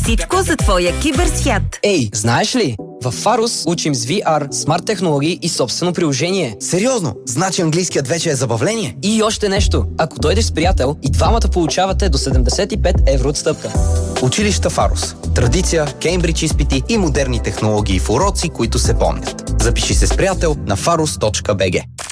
Всичко за твоя киберсвят. Ей, знаеш ли? В Фарус учим с VR, смарт технологии и собствено приложение. Сериозно? Значи английският вече е забавление? И още нещо. Ако дойдеш с приятел, и двамата получавате до 75 евро отстъпка. Училища Фарус. Традиция, Кеймбридж изпити и модерни технологии в уроци, които се помнят. Запиши се с приятел на farus.bg.